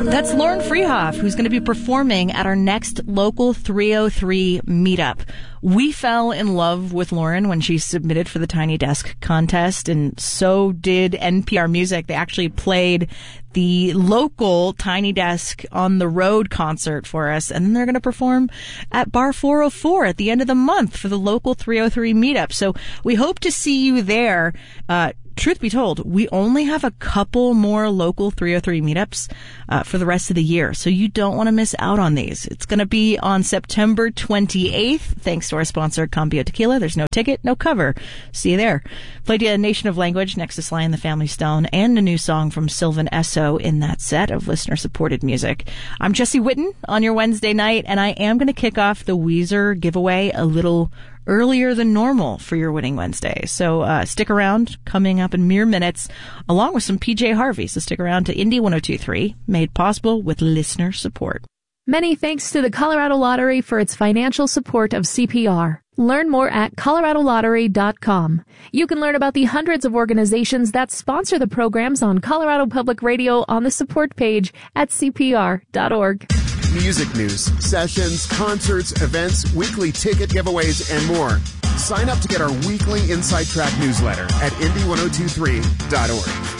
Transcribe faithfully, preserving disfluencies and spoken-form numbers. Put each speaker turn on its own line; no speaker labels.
That's Lauren Freehoff, who's going to be performing at our next Local three oh three meetup. We fell in love with Lauren when she submitted for the Tiny Desk contest, and so did N P R Music. They actually played the local Tiny Desk on the Road concert for us, and then they're going to perform at Bar four oh four at the end of the month for the Local three oh three meetup. So we hope to see you there. Uh, Truth be told, we only have a couple more Local three oh three meetups uh, for the rest of the year, so you don't want to miss out on these. It's going to be on September twenty-eighth, thanks to our sponsor, Cambio Tequila. There's no ticket, no cover. See you there. Played you a Nation of Language, next to Sly and the Family Stone, and a new song from Sylvan Esso in that set of listener-supported music. I'm Jesse Witten on your Wednesday night, and I am going to kick off the Weezer giveaway a little earlier than normal for your Winning Wednesday. So uh, stick around, coming up in mere minutes, along with some P J Harvey. So stick around to Indy one oh two point three, made possible with listener support.
Many thanks to the Colorado Lottery for its financial support of C P R. Learn more at colorado lottery dot com. You can learn about the hundreds of organizations that sponsor the programs on Colorado Public Radio on the support page at c p r dot org.
Music news, sessions, concerts, events, weekly ticket giveaways, and more. Sign up to get our weekly Inside Track newsletter at indy ten twenty-three dot org.